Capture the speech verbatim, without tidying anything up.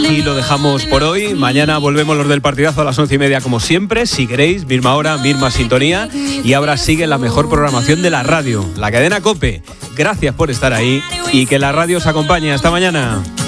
aquí lo dejamos por hoy. Mañana volvemos los del partidazo a las once y media como siempre. Si queréis, misma hora, misma sintonía. Y ahora sigue la mejor programación de la radio, la cadena COPE. Gracias por estar ahí y que la radio os acompañe. Hasta mañana.